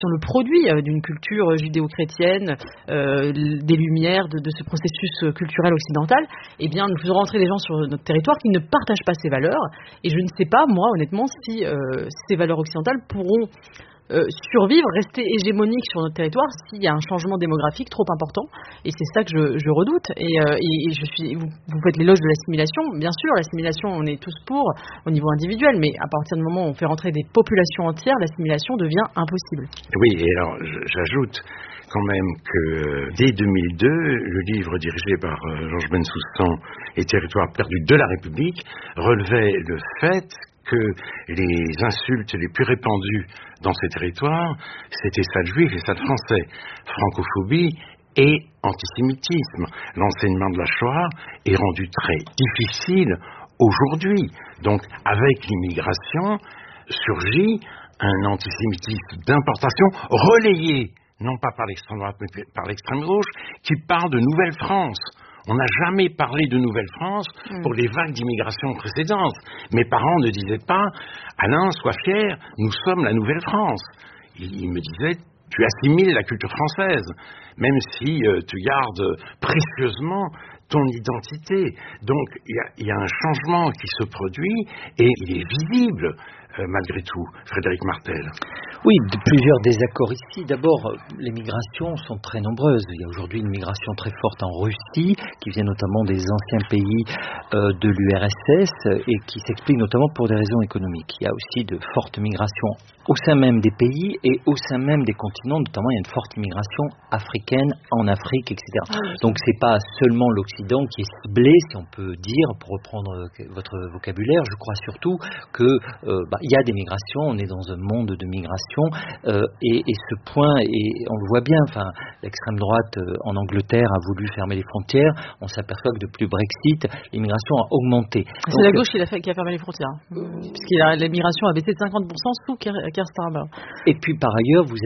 sont le produit d'une culture judéo-chrétienne, des Lumières, de ce processus culturel occidental, eh bien, nous faisons rentrer des gens sur notre territoire qui ne partagent pas ces valeurs. Et je ne sais pas, moi, honnêtement, si ces valeurs occidentales pourront survivre, rester hégémoniques sur notre territoire s'il y a un changement démographique trop important. Et c'est ça que je redoute. Et vous faites l'éloge de l'assimilation. Bien sûr, l'assimilation, on est tous pour au niveau individuel, mais à partir du moment où on fait rentrer des populations entières, l'assimilation devient impossible. Oui, et alors j'ajoute quand même que dès 2002, le livre dirigé par Georges Bensoussan et Territoires perdus de la République relevait le fait que les insultes les plus répandues dans ces territoires, c'était sale juif et sale français, francophobie et antisémitisme. L'enseignement de la Shoah est rendu très difficile aujourd'hui. Donc, avec l'immigration, surgit un antisémitisme d'importation relayé, non pas par l'extrême droite, mais par l'extrême gauche, qui parle de Nouvelle-France. On n'a jamais parlé de Nouvelle-France pour les vagues d'immigration précédentes. Mes parents ne disaient pas « Alain, sois fier, nous sommes la Nouvelle-France ». Ils me disaient « Tu assimiles la culture française, même si tu gardes précieusement ton identité ». Donc, il y a un changement qui se produit et il est visible. Malgré tout, Frédéric Martel. Oui, plusieurs désaccords ici. D'abord, les migrations sont très nombreuses. Il y a aujourd'hui une migration très forte en Russie, qui vient notamment des anciens pays de l'URSS et qui s'explique notamment pour des raisons économiques. Il y a aussi de fortes migrations au sein même des pays et au sein même des continents. Notamment, il y a une forte immigration africaine en Afrique, etc. Donc, c'est pas seulement l'Occident qui est ciblé, si on peut dire, pour reprendre votre vocabulaire. Je crois surtout que il y a des migrations, on est dans un monde de migration et ce point, et on le voit bien, l'extrême droite en Angleterre a voulu fermer les frontières, on s'aperçoit que depuis le Brexit, l'immigration a augmenté. C'est la gauche qui a fermé les frontières, puisque l'immigration a baissé de 50% sous Keir Starmer. Et puis par ailleurs, vous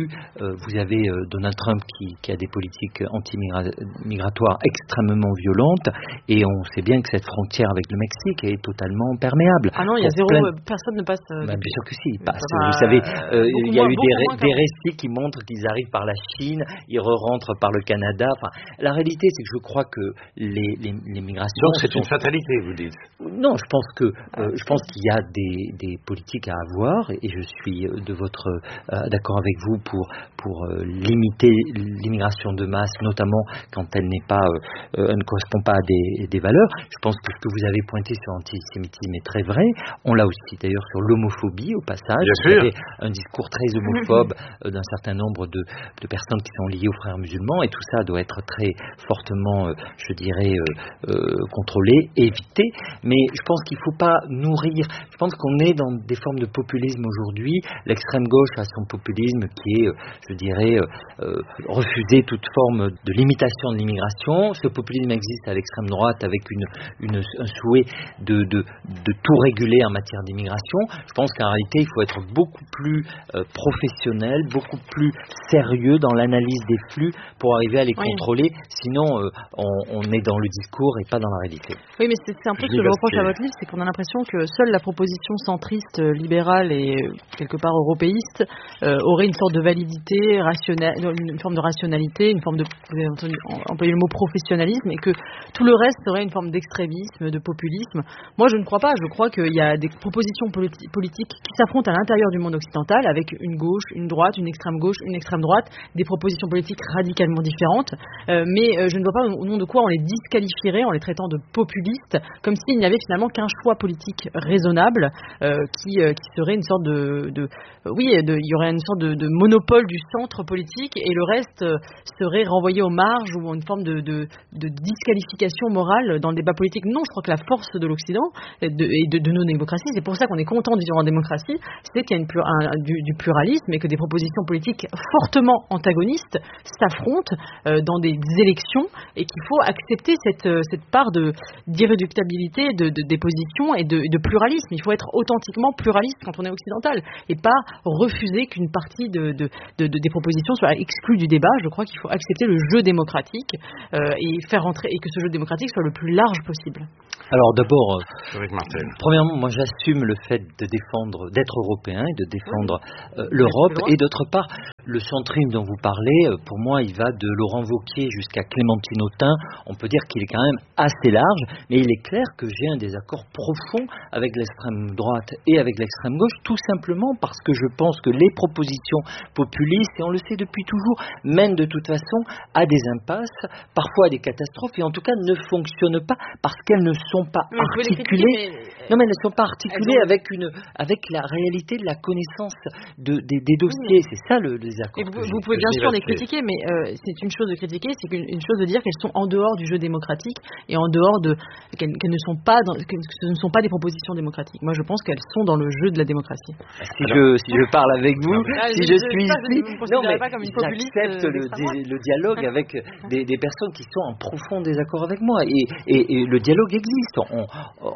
avez Donald Trump qui a des politiques anti-migratoires extrêmement violentes, et on sait bien que cette frontière avec le Mexique est totalement perméable. Ah non, il y a personne ne passe. Bien sûr que si, il passe. Vous savez, il y a eu des récits qui montrent qu'ils arrivent par la Chine, ils rentrent par le Canada. La réalité, c'est que je crois que les migrations. Donc c'est une fatalité, vous dites. Non, je pense qu'il y a des politiques à avoir, et je suis d'accord avec vous pour limiter l'immigration de masse, notamment quand elle ne correspond pas à des valeurs. Je pense que ce que vous avez pointé sur l'antisémitisme est très vrai. On l'a aussi d'ailleurs sur l'homophobie au passage. Bien sûr. Vous avez un discours très homophobe d'un certain nombre de personnes qui sont liées aux frères musulmans, et tout ça doit être très fortement, je dirais, contrôlé, évité. Mais je pense qu'il ne faut pas nourrir. Je pense qu'on est dans des formes de populisme aujourd'hui. L'extrême gauche a son populisme qui est, je dirais, refuser toute forme de limitation de l'immigration. Ce populisme existe à l'extrême droite avec un souhait de tout réguler en matière d'immigration. Je pense qu'en réalité, il faut être beaucoup plus professionnel, beaucoup plus sérieux dans l'analyse des flux pour arriver à les contrôler. Sinon, on est dans le discours et pas dans la réalité. Oui, mais c'est un peu ce que je reproche à votre livre, c'est qu'on a l'impression que seule la proposition centriste, libérale et quelque part européiste aurait une sorte de validité, une forme de rationalité, une forme de, vous avez employé le mot professionnalisme, et que tout le reste serait une forme d'extrémisme, de populisme. Moi, je ne crois pas. Je crois qu'il y a des propositions politiques qui s'affrontent à l'intérieur du monde occidental, avec une gauche, une droite, une extrême gauche, une extrême droite, des propositions politiques radicalement différentes, mais je ne vois pas au nom de quoi on les disqualifierait en les traitant de populistes, comme s'il n'y avait finalement qu'un choix politique raisonnable qui serait une sorte il y aurait une sorte de monopole du centre politique, et le reste serait renvoyé aux marges ou une forme de disqualification morale dans le débat politique. Non, je crois que la force de l'Occident et de nos démocraties, c'est pour ça qu'on est content de vivre en démocratie, c'est qu'il y a du pluralisme et que des propositions politiques fortement antagonistes s'affrontent dans des élections, et qu'il faut accepter cette part d'irréductibilité des positions et de pluralisme. Il faut être authentiquement pluraliste quand on est occidental et pas refuser qu'une partie des propositions soit exclue du débat. Je crois qu'il faut accepter le jeu démocratique et faire rentrer, et que ce jeu démocratique soit le plus large possible. Alors d'abord, Frédéric Martel. Premièrement, moi j'assume le fait d'être européen et de défendre l'Europe. Et d'autre part, le centrisme dont vous parlez, pour moi, il va de Laurent Wauquiez jusqu'à Clémentine Autain. On peut dire qu'il est quand même assez large, mais il est clair que j'ai un désaccord profond avec l'extrême droite et avec l'extrême gauche, tout simplement parce que je pense que les propositions populistes, et on le sait depuis toujours, mènent de toute façon à des impasses, parfois à des catastrophes, et en tout cas ne fonctionnent pas parce qu'elles ne sont pas articulées. Non, mais elles ne sont pas articulées avec la réalité de la connaissance des dossiers. C'est ça le désaccord. Vous pouvez bien sûr les critiquer, mais c'est une chose de critiquer, c'est une chose de dire qu'elles sont en dehors du jeu démocratique et en dehors qu'elles ne sont pas que ce ne sont pas des propositions démocratiques. Moi, je pense qu'elles sont dans le jeu de la démocratie. Si je parle avec vous, si je suis ici, j'accepte le dialogue avec des personnes qui sont en profond désaccord avec moi. Et le dialogue existe. On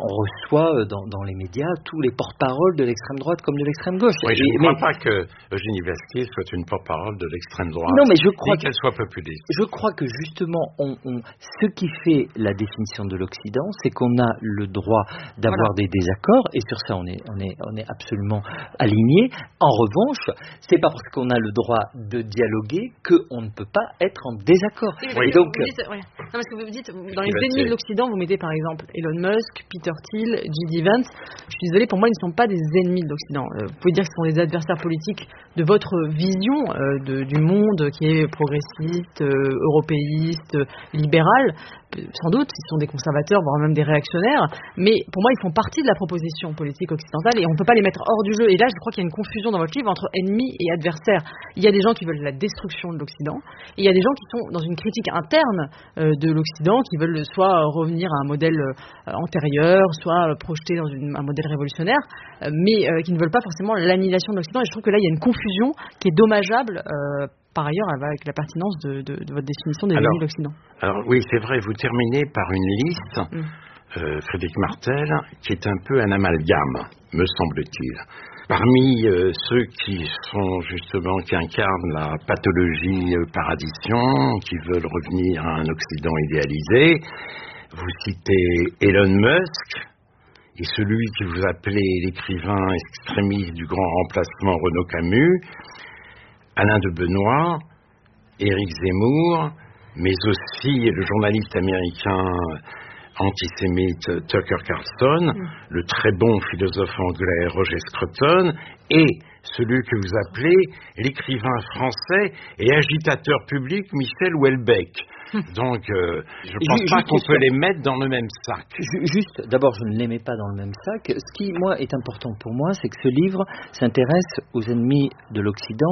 reçoit dans les médias tous les porte-paroles de l'extrême droite comme de l'extrême gauche. Oui, je ne crois pas que Eugénie Bastier soit une porte-parole de l'extrême droite. Non, mais je crois qu'elle soit populiste. Je crois que justement, ce qui fait la définition de l'Occident, c'est qu'on a le droit d'avoir des désaccords, et sur ça, on est absolument alignés. En revanche, c'est pas parce qu'on a le droit de dialoguer qu'on ne peut pas être en désaccord. Oui, et donc, non, parce que vous dites, dans les ennemis de l'Occident, vous mettez par exemple Elon Musk, Peter Thiel, J.D. Vance. Je suis désolée, pour moi, ils ne sont pas des ennemis de l'Occident. Vous pouvez dire que ce sont les adversaires politiques de votre vision du monde qui est progressiste, européiste, libéral. Sans doute, ils sont des conservateurs, voire même des réactionnaires, mais pour moi, ils font partie de la proposition politique occidentale et on ne peut pas les mettre hors du jeu. Et là, je crois qu'il y a une confusion dans votre livre entre ennemis et adversaires. Il y a des gens qui veulent la destruction de l'Occident, et il y a des gens qui sont dans une critique interne de l'Occident, qui veulent soit revenir à un modèle antérieur, soit projeter dans un modèle révolutionnaire, mais qui ne veulent pas forcément l'annihilation de l'Occident. Et je trouve que là, il y a une confusion qui est dommageable par ailleurs avec la pertinence de votre définition des ennemis de l'Occident. Alors oui, c'est vrai, vous terminez par une liste, Frédéric Martel, qui est un peu un amalgame, me semble-t-il. Parmi ceux qui incarnent la pathologie paradisition, qui veulent revenir à un Occident idéalisé, vous citez Elon Musk, et celui que vous appelez l'écrivain extrémiste du grand remplacement Renaud Camus, Alain de Benoît, Éric Zemmour, mais aussi le journaliste américain antisémite Tucker Carlson, le très bon philosophe anglais Roger Scruton, et celui que vous appelez l'écrivain français et agitateur public Michel Houellebecq. Donc, je ne pense pas qu'on peut les mettre dans le même sac. Juste, d'abord, je ne les mets pas dans le même sac. Ce qui, moi, est important pour moi, c'est que ce livre s'intéresse aux ennemis de l'Occident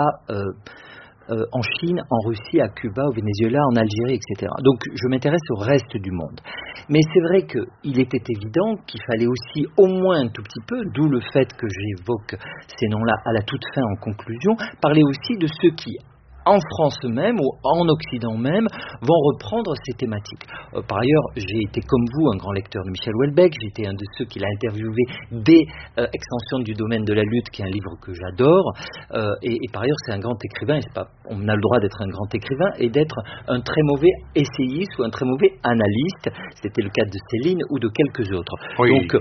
en Chine, en Russie, à Cuba, au Venezuela, en Algérie, etc. Donc, je m'intéresse au reste du monde. Mais c'est vrai qu'il était évident qu'il fallait aussi, au moins un tout petit peu, d'où le fait que j'évoque ces noms-là à la toute fin en conclusion, parler aussi de ceux qui, en France même ou en Occident même, vont reprendre ces thématiques. Par ailleurs, j'ai été comme vous un grand lecteur de Michel Houellebecq, j'ai été un de ceux qui l'a interviewé dès Extension du domaine de la lutte, qui est un livre que j'adore, et par ailleurs c'est un grand écrivain, et on a le droit d'être un grand écrivain et d'être un très mauvais essayiste ou un très mauvais analyste, c'était le cas de Céline ou de quelques autres. Oui. Donc,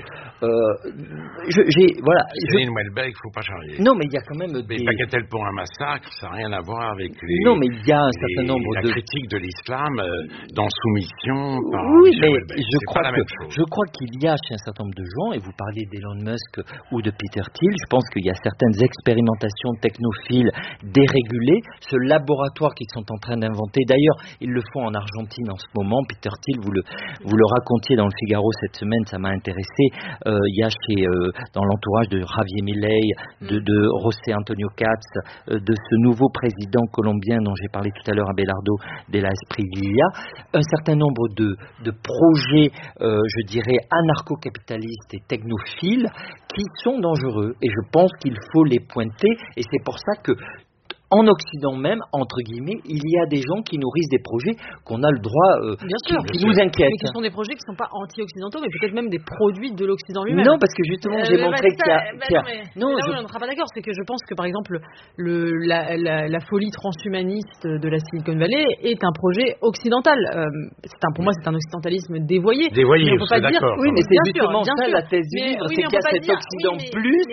Céline Houellebecq, il ne faut pas charrier. Non, mais il y a quand même des... Bagatelle pour un massacre, ça n'a rien à voir avec non, mais il y a un certain nombre la critique de l'islam dans Soumission par oui, Michel mais Houellebecq. Je crois qu'il y a chez un certain nombre de gens, et vous parliez d'Elon Musk ou de Peter Thiel, je pense qu'il y a certaines expérimentations technophiles dérégulées, ce laboratoire qu'ils sont en train d'inventer, d'ailleurs ils le font en Argentine en ce moment. Peter Thiel, vous le racontiez dans le Figaro cette semaine, ça m'a intéressé. Il y a dans l'entourage de Javier Milei, de José Antonio Katz, de ce nouveau président colombien dont j'ai parlé tout à l'heure, Abelardo de la Espriella, un certain nombre de projets, je dirais, anarcho-capitalistes et technophiles qui sont dangereux, et je pense qu'il faut les pointer, et c'est pour ça que en Occident même, entre guillemets, il y a des gens qui nourrissent des projets qu'on a le droit, qui nous inquiètent. Mais qui sont des projets qui ne sont pas anti-occidentaux, mais peut-être même des produits de l'Occident lui-même. Non, parce que justement, j'ai montré qu'il y a... Non, on ne sera pas d'accord. C'est que je pense que, par exemple, la folie transhumaniste de la Silicon Valley est un projet occidental. Pour moi, c'est un occidentalisme dévoyé. Dévoyé, on peut pas dire. Oui, mais c'est justement ça la thèse du livre, c'est qu'il y a cet Occident plus.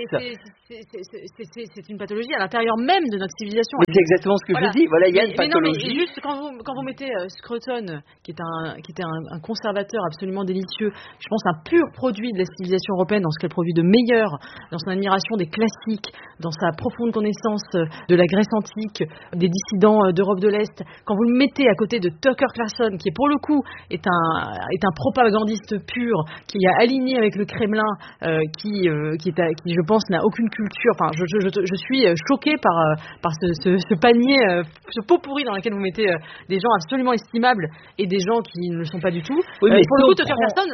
C'est une pathologie à l'intérieur même de notre civilisation. Mais c'est exactement ce que je dis. Voilà, il y a une pathologie. Mais juste quand vous mettez Scruton, qui était un conservateur absolument délicieux, je pense un pur produit de la civilisation européenne dans ce qu'elle produit de meilleur, dans son admiration des classiques, dans sa profonde connaissance de la Grèce antique, des dissidents d'Europe de l'Est. Quand vous le mettez à côté de Tucker Carlson, qui pour le coup est un propagandiste pur, qui est aligné avec le Kremlin, qui je pense n'a aucune culture. Enfin, je suis choquée par ce panier, ce pot pourri dans lequel vous mettez des gens absolument estimables et des gens qui ne le sont pas du tout. Oui, mais pour le coup, Tucker Carlson,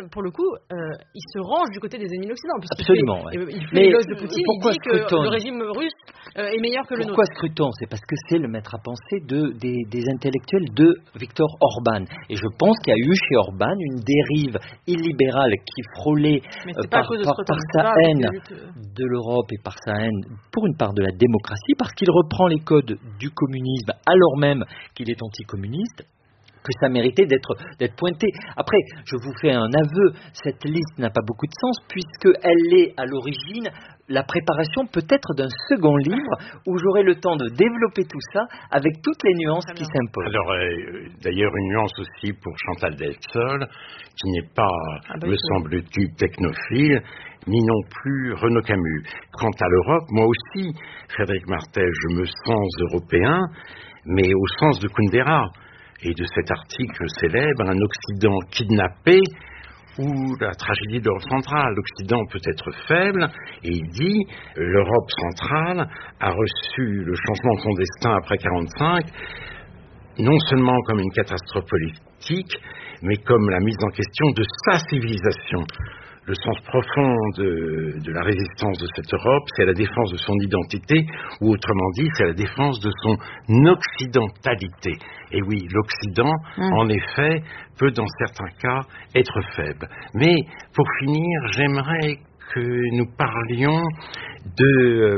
il se range du côté des ennemis de l'Occident. Absolument. Il fait l'éloge de Poutine, il dit que le régime russe est meilleur que le nôtre. Pourquoi Scruton ? C'est parce que c'est le maître à penser des intellectuels de Viktor Orban. Et je pense qu'il y a eu chez Orban une dérive illibérale qui frôlait par sa haine de l'Europe et par sa haine pour une part de la démocratie, parce qu'il reprend les codes du communisme alors même qu'il est anticommuniste, que ça méritait d'être pointé. Après, je vous fais un aveu, cette liste n'a pas beaucoup de sens puisqu'elle est à l'origine la préparation peut-être d'un second livre où j'aurai le temps de développer tout ça avec toutes les nuances qui s'imposent. Alors, d'ailleurs, une nuance aussi pour Chantal Delsol, qui n'est pas, me semble-t-il, technophile, ni non plus Renaud Camus. Quant à l'Europe, moi aussi, Frédéric Martel, je me sens européen, mais au sens de Kundera. Et de cet article célèbre, un Occident kidnappé ou la tragédie de l'Europe centrale. L'Occident peut être faible, et il dit l'Europe centrale a reçu le changement de son destin après 1945, non seulement comme une catastrophe politique, mais comme la mise en question de sa civilisation. Le sens profond de la résistance de cette Europe, c'est la défense de son identité, ou autrement dit, c'est la défense de son occidentalité. Et oui, l'Occident, en effet, peut dans certains cas être faible. Mais pour finir, j'aimerais que nous parlions de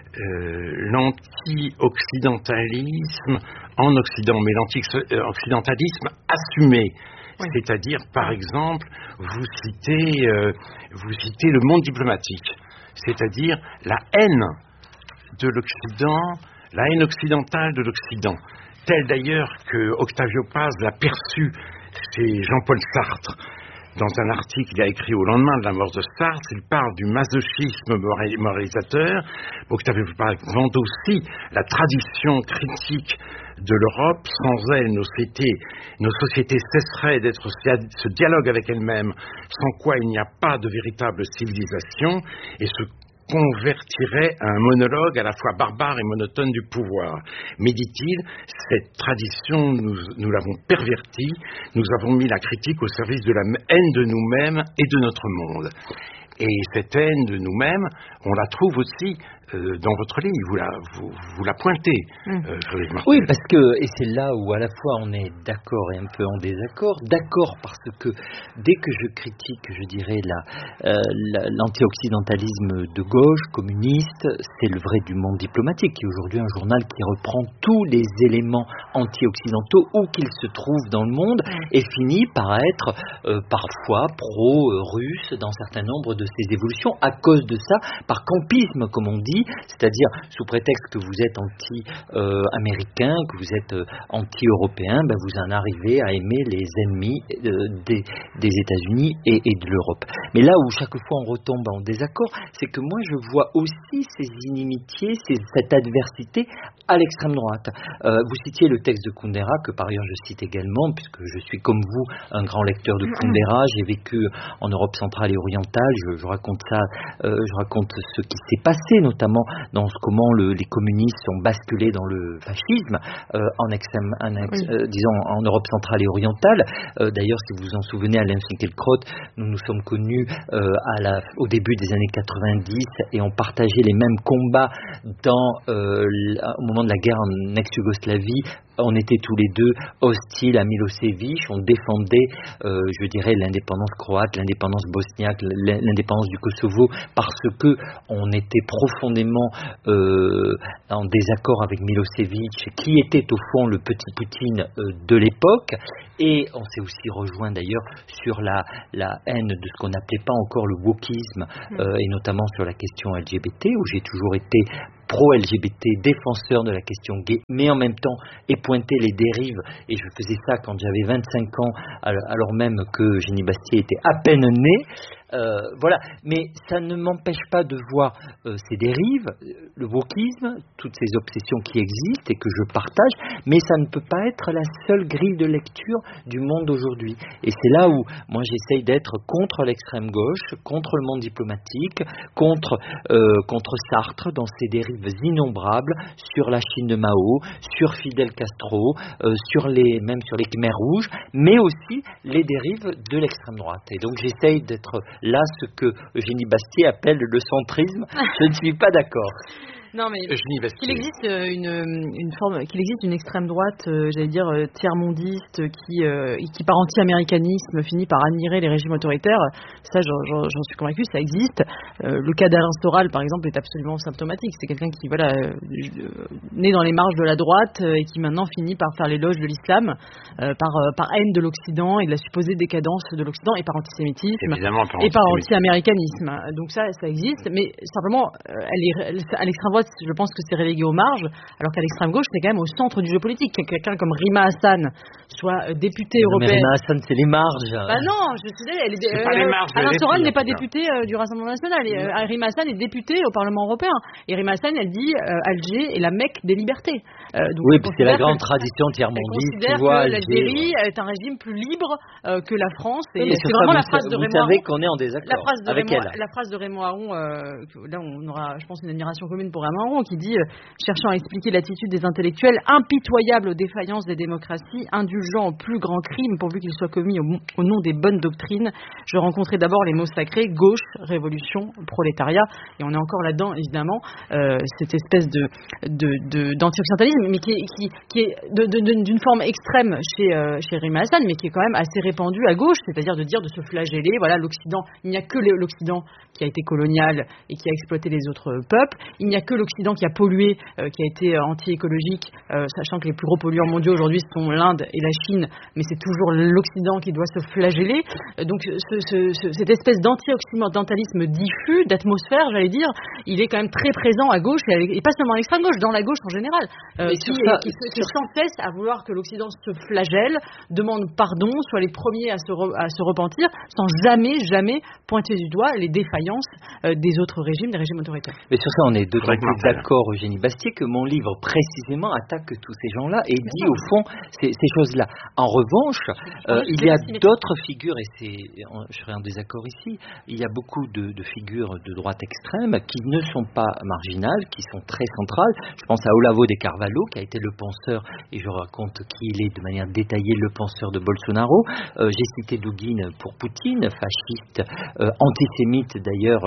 l'anti-occidentalisme en Occident, mais l'anti-occidentalisme assumé. Oui. C'est-à-dire, par exemple, vous citez le monde diplomatique, c'est-à-dire la haine de l'Occident, la haine occidentale de l'Occident, telle d'ailleurs que Octavio Paz l'a perçue chez Jean-Paul Sartre. Dans un article qu'il a écrit au lendemain de la mort de Sartre, il parle du masochisme moralisateur. Octavio Paz vend aussi la tradition critique de l'Europe. Sans elle, nos sociétés cesseraient d'être ce dialogue avec elles-mêmes, sans quoi il n'y a pas de véritable civilisation, et se convertirait à un monologue à la fois barbare et monotone du pouvoir. Mais dit-il, cette tradition, nous l'avons pervertie, nous avons mis la critique au service de la haine de nous-mêmes et de notre monde. Et cette haine de nous-mêmes, on la trouve aussi dans votre livre, vous la pointez, Frédéric Martel. Oui, parce que, et c'est là où à la fois on est d'accord et un peu en désaccord. D'accord parce que dès que je critique, je dirais, l'anti-occidentalisme de gauche, communiste, c'est le vrai du monde diplomatique, qui est aujourd'hui un journal qui reprend tous les éléments anti-occidentaux où qu'ils se trouvent dans le monde et finit par être parfois pro-russe dans un certain nombre de ces évolutions à cause de ça, par campisme, comme on dit, c'est-à-dire sous prétexte que vous êtes anti-américain, que vous êtes anti-européen, vous en arrivez à aimer les ennemis des États-Unis et de l'Europe. Mais là où chaque fois on retombe en désaccord, c'est que moi je vois aussi ces inimitiés, cette adversité à l'extrême droite. Vous citiez le texte de Kundera, que par ailleurs je cite également, puisque je suis comme vous un grand lecteur de Kundera, j'ai vécu en Europe centrale et orientale, je raconte ça, je raconte ce qui s'est passé notamment notamment dans comment les communistes sont basculés dans le fascisme disons en Europe centrale et orientale. D'ailleurs, si vous vous en souvenez, Alain Finkielkraut, nous sommes connus au début des années 90 et on partageait les mêmes combats au moment de la guerre en ex-Yougoslavie. On était tous les deux hostiles à Milosevic, on défendait, je dirais, l'indépendance croate, l'indépendance bosniaque, l'indépendance du Kosovo, parce que on était profondément en désaccord avec Milosevic, qui était au fond le petit Poutine de l'époque, et on s'est aussi rejoint d'ailleurs sur la haine de ce qu'on n'appelait pas encore le wokisme, et notamment sur la question LGBT, où j'ai toujours été pro-LGBT, défenseur de la question gay, mais en même temps pointer les dérives, et je faisais ça quand j'avais 25 ans, alors même que Eugénie Bastier était à peine née. Voilà, mais ça ne m'empêche pas de voir ces dérives, le wokisme, toutes ces obsessions qui existent et que je partage, mais ça ne peut pas être la seule grille de lecture du monde aujourd'hui. Et c'est là où moi j'essaye d'être contre l'extrême gauche, contre le monde diplomatique, contre Sartre dans ses dérives innombrables sur la Chine de Mao, sur Fidel Castro, même sur les Khmers rouges, mais aussi les dérives de l'extrême droite. Et donc j'essaye d'être là ce que Eugénie Bastier appelle le centrisme. Je ne suis pas d'accord. Non, mais qu'il existe une extrême droite, j'allais dire tiers-mondiste, qui par anti-américanisme finit par admirer les régimes autoritaires, ça j'en suis convaincu, ça existe. Le cas d'Alain Soral, par exemple, est absolument symptomatique. C'est quelqu'un qui né dans les marges de la droite et qui maintenant finit par faire l'éloge de l'islam, par haine de l'Occident et de la supposée décadence de l'Occident, et par antisémitisme et par anti-américanisme. Donc ça existe, mais simplement à l'extrême droite, je pense que c'est relégué aux marges, alors qu'à l'extrême gauche, c'est quand même au centre du jeu politique. Quelqu'un comme Rima Hassan soit députée européenne. Rima Hassan, c'est les marges. Bah non, je suis désolée, Alain Soral n'est pas député du Rassemblement national. Rima Hassan est députée au Parlement européen. Et Rima Hassan, elle dit Alger est la Mecque des libertés. Donc oui, c'est la grande tradition tiers-mondiste. Elle considère que l'Algérie est un régime plus libre que la France. Et c'est vraiment la phrase de Raymond Aron. Vous savez qu'on est en désaccord avec elle. La phrase de Raymond Aron, là on aura, je pense, une admiration commune pour Raymond Aron, qui dit, cherchant à expliquer l'attitude des intellectuels, impitoyable aux défaillances des démocraties, indulgent aux plus grands crimes pourvu qu'ils soient commis au nom des bonnes doctrines. Je rencontrais d'abord les mots sacrés, gauche, révolution, prolétariat, et on est encore là-dedans, évidemment, cette espèce d'anti-occidentalisme, mais qui est d'une forme extrême chez Rima Hassan, mais qui est quand même assez répandu à gauche, c'est-à-dire de dire, de se flageller, voilà, l'Occident, il n'y a que l'Occident qui a été colonial et qui a exploité les autres peuples, il n'y a que l'Occident qui a pollué, qui a été anti-écologique, sachant que les plus gros pollueurs mondiaux aujourd'hui sont l'Inde et la Chine, mais c'est toujours l'Occident qui doit se flageller. Donc cette espèce d'anti-occidentalisme diffus, d'atmosphère, j'allais dire, il est quand même très présent à gauche, et pas seulement à l'extrême gauche, dans la gauche en général, qui sans cesse à vouloir que l'Occident se flagelle, demande pardon, soit les premiers à se repentir, sans jamais pointer du doigt les défaillances des autres régimes, des régimes autoritaires. Mais sur ça, on est d'autant plus d'accord, Eugénie Bastier, que mon livre précisément attaque tous ces gens-là et dit au fond ces choses-là. En revanche, il y a d'autres figures, et je serai en désaccord ici, il y a beaucoup de figures de droite extrême qui ne sont pas marginales, qui sont très centrales. Je pense à Olavo de Carvalho, qui a été le penseur, et je raconte qui il est de manière détaillée, le penseur de Bolsonaro. J'ai cité Douguine pour Poutine, fasciste, antisémite d'ailleurs,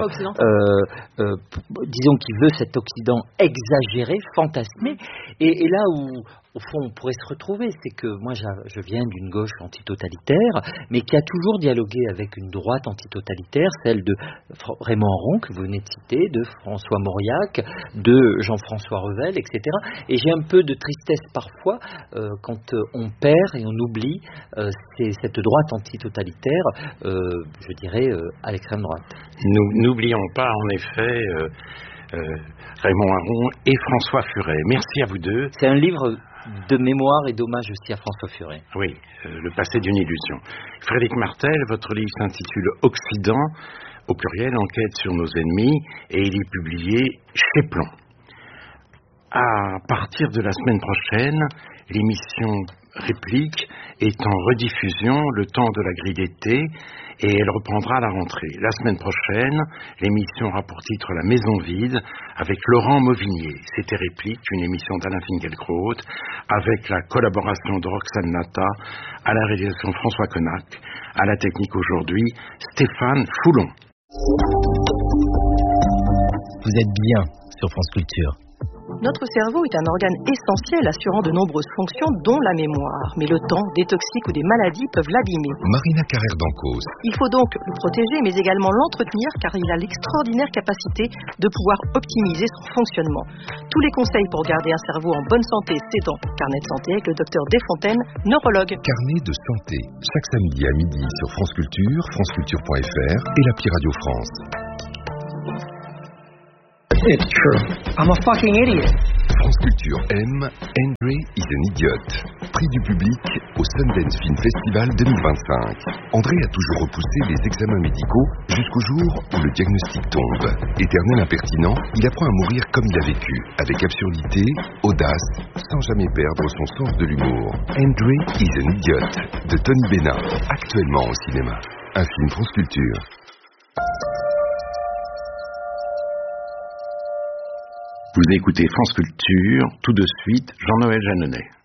disons qu'il veut cet Occident exagéré, fantasmé, et là où au fond on pourrait se retrouver, c'est que moi je viens d'une gauche antitotalitaire, mais qui a toujours dialogué avec une droite antitotalitaire, celle de Raymond Aron, que vous venez de citer, de François Mauriac, de Jean-François Revel, etc. Et j'ai un peu de tristesse parfois quand on perd et on oublie cette droite antitotalitaire, je dirais, à l'extrême droite. Nous n'oublions pas en effet Raymond Aron et François Furet. Merci à vous deux. C'est un livre de mémoire et d'hommage aussi à François Furet. Oui, le passé d'une illusion. Frédéric Martel, votre livre s'intitule Occident, au pluriel, enquête sur nos ennemis, et il est publié chez Plomb. À partir de la semaine prochaine, l'émission Réplique est en rediffusion le temps de la grille d'été et elle reprendra à la rentrée. La semaine prochaine, l'émission aura pour titre La Maison Vide avec Laurent Mauvignier. C'était Réplique, une émission d'Alain Finkielkraut avec la collaboration de Roxane Nata, à la réalisation François Connac, à la technique aujourd'hui Stéphane Foulon. Vous êtes bien sur France Culture. Notre cerveau est un organe essentiel assurant de nombreuses fonctions, dont la mémoire. Mais le temps, des toxiques ou des maladies peuvent l'abîmer. Marina Carrère d'Ancos. Il faut donc le protéger, mais également l'entretenir, car il a l'extraordinaire capacité de pouvoir optimiser son fonctionnement. Tous les conseils pour garder un cerveau en bonne santé, c'est dans Carnet de santé avec le docteur Desfontaines, neurologue. Carnet de santé, chaque samedi à midi sur France Culture, franceculture.fr et l'appli Radio France. It's true. I'm a fucking idiot. France Culture aime Andre is an Idiot. Prix du public au Sundance Film Festival 2025. André a toujours repoussé les examens médicaux jusqu'au jour où le diagnostic tombe. Éternel impertinent, il apprend à mourir comme il a vécu, avec absurdité, audace, sans jamais perdre son sens de l'humour. Andre is an Idiot de Tony Bennah, actuellement au cinéma. Un film France Culture. Vous écoutez France Culture, tout de suite Jean-Noël Jeanneney.